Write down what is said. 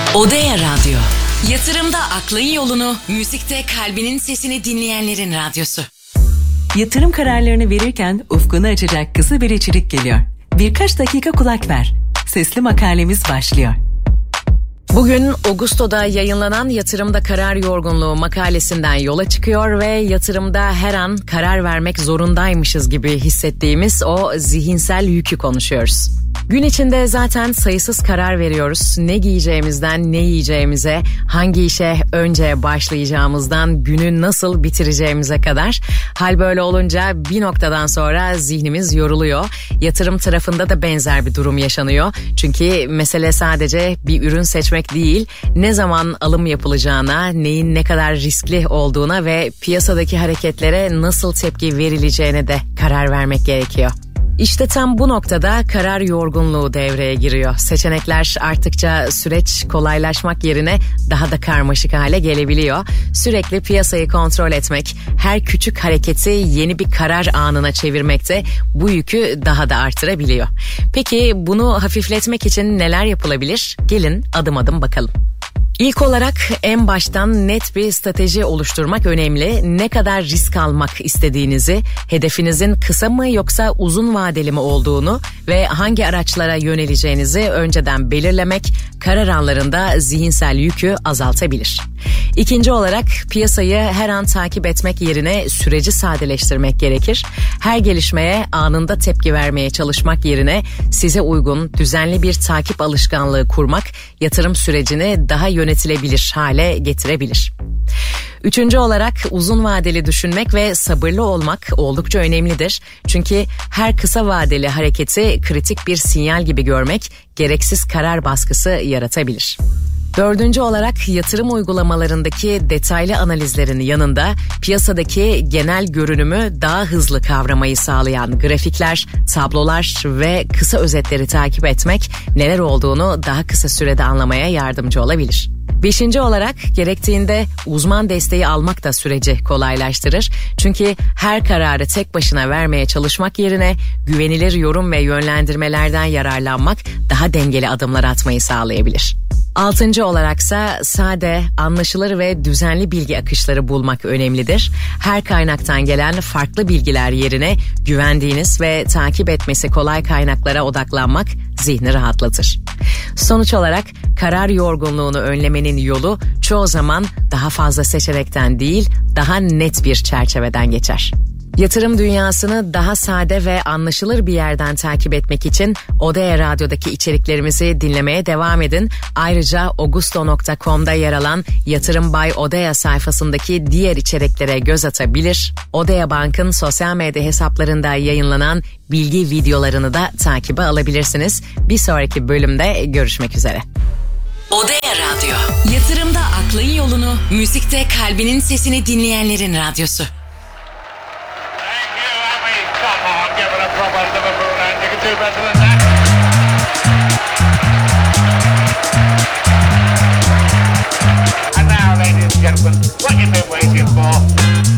Odea Radyo. Yatırımda aklın yolunu, müzikte kalbinin sesini dinleyenlerin radyosu. Yatırım kararlarını verirken ufkunu açacak kısa bir içerik geliyor. Birkaç dakika kulak ver. Sesli makalemiz başlıyor. Bugün Ağustos'ta yayınlanan Yatırımda Karar Yorgunluğu makalesinden yola çıkıyor ve yatırımda her an karar vermek zorundaymışız gibi hissettiğimiz o zihinsel yükü konuşuyoruz. Gün içinde zaten sayısız karar veriyoruz. Ne giyeceğimizden ne yiyeceğimize, hangi işe önce başlayacağımızdan günü nasıl bitireceğimize kadar. Hal böyle olunca bir noktadan sonra zihnimiz yoruluyor. Yatırım tarafında da benzer bir durum yaşanıyor. Çünkü mesele sadece bir ürün seçmek değil, ne zaman alım yapılacağına, neyin ne kadar riskli olduğuna ve piyasadaki hareketlere nasıl tepki verileceğine de karar vermek gerekiyor. İşte tam bu noktada karar yorgunluğu devreye giriyor. Seçenekler arttıkça süreç kolaylaşmak yerine daha da karmaşık hale gelebiliyor. Sürekli piyasayı kontrol etmek, her küçük hareketi yeni bir karar anına çevirmek de bu yükü daha da artırabiliyor. Peki bunu hafifletmek için neler yapılabilir? Gelin adım adım bakalım. İlk olarak en baştan net bir strateji oluşturmak önemli. Ne kadar risk almak istediğinizi, hedefinizin kısa mı yoksa uzun vadeli mi olduğunu ve hangi araçlara yöneleceğinizi önceden belirlemek karar anlarında zihinsel yükü azaltabilir. İkinci olarak piyasayı her an takip etmek yerine süreci sadeleştirmek gerekir. Her gelişmeye anında tepki vermeye çalışmak yerine size uygun düzenli bir takip alışkanlığı kurmak yatırım sürecini daha yönetilebilir hale getirebilir. Üçüncü olarak uzun vadeli düşünmek ve sabırlı olmak oldukça önemlidir. Çünkü her kısa vadeli hareketi kritik bir sinyal gibi görmek gereksiz karar baskısı yaratabilir. Dördüncü olarak yatırım uygulamalarındaki detaylı analizlerin yanında piyasadaki genel görünümü daha hızlı kavramayı sağlayan grafikler, tablolar ve kısa özetleri takip etmek neler olduğunu daha kısa sürede anlamaya yardımcı olabilir. Beşinci olarak gerektiğinde uzman desteği almak da süreci kolaylaştırır. Çünkü her kararı tek başına vermeye çalışmak yerine güvenilir yorum ve yönlendirmelerden yararlanmak daha dengeli adımlar atmayı sağlayabilir. Altıncı olaraksa sade, anlaşılır ve düzenli bilgi akışları bulmak önemlidir. Her kaynaktan gelen farklı bilgiler yerine güvendiğiniz ve takip etmesi kolay kaynaklara odaklanmak zihni rahatlatır. Sonuç olarak karar yorgunluğunu önlemenin yolu çoğu zaman daha fazla seçenekten değil, daha net bir çerçeveden geçer. Yatırım dünyasını daha sade ve anlaşılır bir yerden takip etmek için Odea Radyo'daki içeriklerimizi dinlemeye devam edin. Ayrıca Augusto.com'da yer alan Yatırım Bay Odea sayfasındaki diğer içeriklere göz atabilir. Odea Bank'ın sosyal medya hesaplarında yayınlanan bilgi videolarını da takibe alabilirsiniz. Bir sonraki bölümde görüşmek üzere. Odea Radyo. Yatırımda aklın yolunu, müzikte kalbinin sesini dinleyenlerin radyosu. Come on, give it a proper Liverpool and you can do better than that.